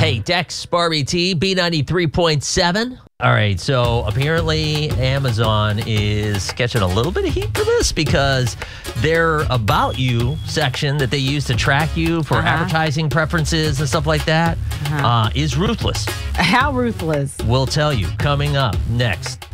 Hey, Dex, Barbie T, B93.7. All right, so apparently Amazon is catching a little bit of heat for this because their About You section that they use to track you for advertising preferences and stuff like that is ruthless. How ruthless? We'll tell you coming up next.